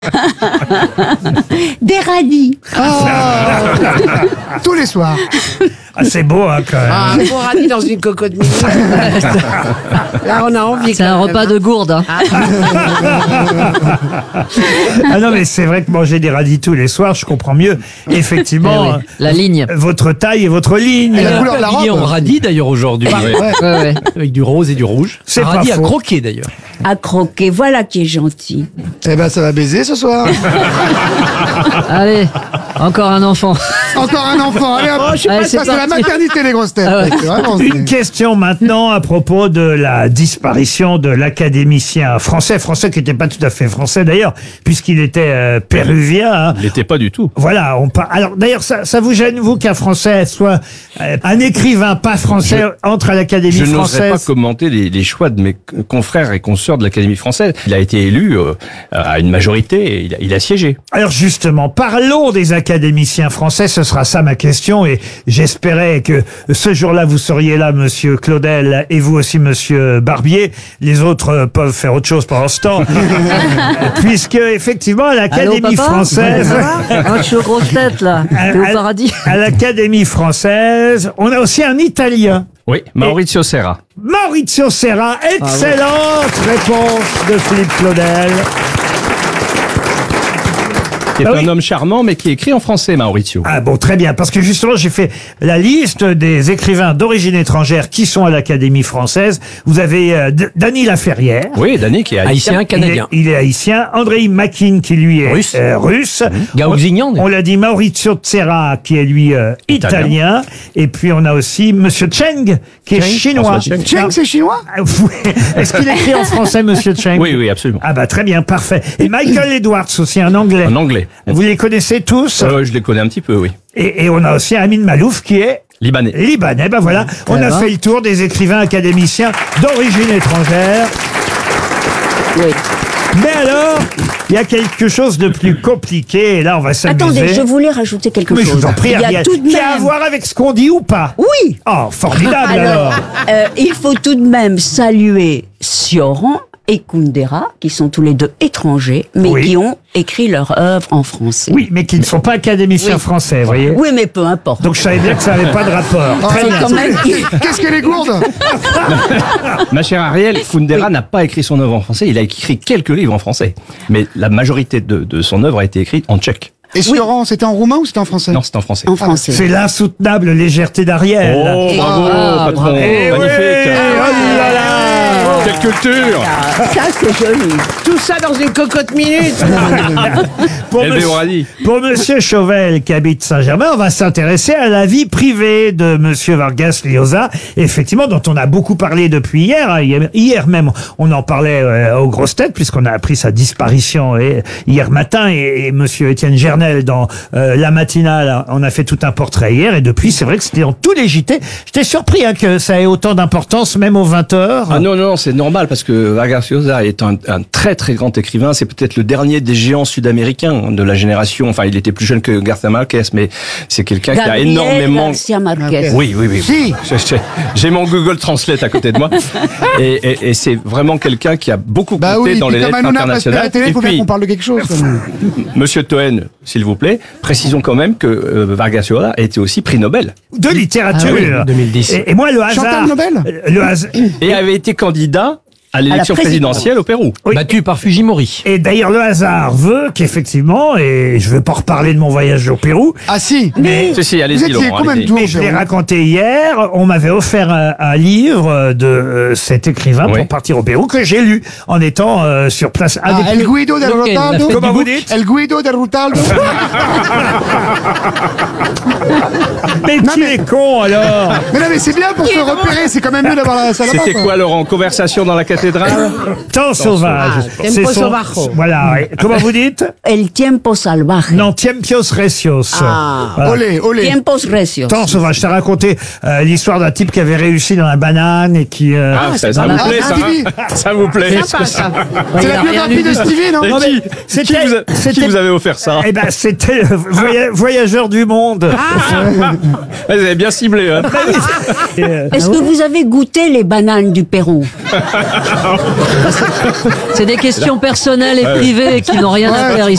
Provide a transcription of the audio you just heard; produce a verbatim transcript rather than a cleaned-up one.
Des radis. Oh tous les soirs. Ah, c'est beau, hein, quand même. Ah, un bon radis dans une cocotte minute. Là, on a envie. C'est un quand repas même, de gourde. Hein. Ah non, mais c'est vrai que manger des radis tous les soirs, je comprends mieux. Effectivement, Eh oui, la ligne. euh, votre taille et votre ligne. Et la couleur de la Habillé robe. en radis d'ailleurs aujourd'hui, ouais. Ouais. Ouais, ouais. Avec du rose et du rouge. C'est Un pas radis à faux. croquer d'ailleurs. À croquer, voilà qui est gentil. Eh ben, ça va baiser ce soir. Allez, encore un enfant. Encore un enfant. Allez, hop. Allez, c'est ça, c'est la parti. maternité, les grosses têtes. Ah ouais. C'est vraiment- Une question maintenant à propos de la disparition de l'académicien français, français qui n'était pas tout à fait français d'ailleurs, puisqu'il était euh, péruvien. Hein. Il l'était pas du tout. Voilà, on par... alors d'ailleurs ça, ça vous gêne vous qu'un français soit euh, un écrivain pas français entre à l'Académie Je n'oserais française? pas commenter les, les choix de mes confrères et consoeurs de l'Académie française. Il a été élu euh, à une majorité et il a, il a siégé. Alors justement, parlons des académiciens français, ce sera ça ma question, et j'espérais que ce jour-là vous seriez là, monsieur Claudel, et vous aussi, monsieur Barbier. Les autres euh, peuvent faire autre chose pendant ce temps, puisque effectivement, à Allô, l'Académie papa française, Ah, je suis aux grosses têtes, là. à, T'es au à- paradis. à l'Académie française, on a aussi un Italien. Oui, Maurizio Serra. Maurizio Serra, excellente réponse de Philippe Claudel. Qui est Ah un oui. homme charmant, mais qui écrit en français, Maurizio. Ah bon, très bien, parce que justement, j'ai fait la liste des écrivains d'origine étrangère qui sont à l'Académie française. Vous avez euh, D- Dany Laferrière. Oui, Dany qui est haïtien. Haïtien, canadien. Il est, il est haïtien. Andrei Makin, qui lui est Russe. euh, russe. Gaoxignan. On l'a dit, Maurizio Serra, qui est lui euh, italien. Italien. Et puis on a aussi Monsieur Cheng, qui est Cheng, chinois. François Cheng. Cheng, c'est chinois. Ah, oui. Est-ce qu'il écrit en français, Monsieur Cheng? Oui, oui, absolument. Ah bah très bien, parfait. Et Michael Edwards aussi, un anglais. En anglais. Vous les connaissez tous? Euh, je les connais un petit peu, oui. Et, et on a aussi Amin Malouf qui est Libanais. libanais. Ben voilà, on a va. fait le tour des écrivains académiciens d'origine étrangère. Oui. Mais alors, il y a quelque chose de plus compliqué, et là on va s'amuser. Attendez, je voulais rajouter quelque Mais chose. je vous en prie, Il y a Ariel, tout de qui a à même. voir avec ce qu'on dit ou pas? Oui. Oh, formidable alors. Alors, euh, il faut tout de même saluer Sioran et Kundera, qui sont tous les deux étrangers, mais Oui. qui ont écrit leur œuvre en français. Oui, mais qui ne sont pas académiciens Oui. français, vous voyez. Oui, mais peu importe. Donc je savais bien que ça n'avait pas de rapport. Oh, Très c'est bien. quand même. Qu'est-ce qu'elle est gourde. Ma chère Ariel, Kundera n'a pas écrit son œuvre en français. Il a écrit quelques livres en français. Mais la majorité de, de son œuvre a été écrite en tchèque. Et Sioran, c'était en roumain ou c'était en français? Non, c'est en français. En français. C'est l'insoutenable légèreté d'Ariel. Oh, bravo, Ah, patron. bravo. Eh Magnifique. oui, oh là là. Quelle culture. Ah, ça, c'est joli. Tout ça dans une cocotte minute. Pour, Élevé monsieur- au radis. pour Monsieur Chauvel, qui habite Saint-Germain, on va s'intéresser à la vie privée de Monsieur Vargas Llosa, effectivement, dont on a beaucoup parlé depuis hier. hein. Hier, hier même, on en parlait euh, aux grosses têtes, puisqu'on a appris sa disparition et, hier matin. Et, et Monsieur Étienne Gernel, dans euh, la matinale, on a fait tout un portrait hier. Et depuis, c'est vrai que c'était dans tous les J T. J'étais surpris hein, que ça ait autant d'importance, même aux vingt heures. Ah non, non, non, c'est normal parce que Vargas Llosa est un, un très très grand écrivain. C'est peut-être le dernier des géants sud-américains de la génération. Enfin, il était plus jeune que Garcia Marquez, mais c'est quelqu'un qui a Gabriel énormément... Garcia Marquez. Oui, oui, oui. Si. J'ai- j'ai- J'ai mon Google Translate à côté de moi. Et, et, et c'est vraiment quelqu'un qui a beaucoup Bah compté oui, dans puis les comme lettres Hanouna passe à la internationales. télé, il Et faut bien puis, qu'on parle de quelque chose. quand même. Monsieur Toen, s'il vous plaît, précisons quand même que euh, Vargas Llosa a été aussi prix Nobel. De littérature. Ah oui, deux mille dix. Et, et moi, le hasard. Chantal Nobel Le hasard. Et avait été candidat à l'élection présidence. présidentielle au Pérou. Oui. Battu par Fujimori. Et d'ailleurs, le hasard veut qu'effectivement, et je ne veux pas reparler de mon voyage au Pérou, Ah si. mais, Si, si, Vous allez-y, étiez Laurent, combien de allez-y. jours mais je l'ai Jérôme raconté hier, on m'avait offert un, un livre de euh, cet écrivain Oui. pour partir au Pérou que j'ai lu en étant euh, sur place. Un Ah, des El plus- Guido del Lequel, la Rotaldo. fête Comment du vous bouc dites? El Guido del Rotaldo. Mais Non, qui mais- est con alors? Mais non, mais c'est bien pour se repérer. C'est quand même mieux d'avoir la salle à C'était quoi, Laurent? Conversation dans la cathédrale? Temps sauvage. Ah, C'est tempo son- sauvajo. Voilà. oui. Comment vous dites? El tiempo salvaje. Non, tiempios recios. Ah. Voilà. Olé, olé. Tiempos recios. Temps sauvage. Je t'ai raconté euh, l'histoire d'un type qui avait réussi dans la banane et qui. euh, Ah, ça, ça dans vous la- plaît, Ah, ça, Stevie. hein? Ça vous plaît? Sympa, ça. C'est Il la a rien biographie eu de de- Stevie, non Et Non, mais qui, c'était- qui vous a- qui c'était- vous avez offert ça? Eh ben, c'était le voya- voyageur du monde. Ah, Vous avez bien ciblé, hein? Et, euh, Est-ce que vous avez goûté les bananes du Pérou? C'est des questions personnelles et privées qui n'ont rien à Ouais. faire ici.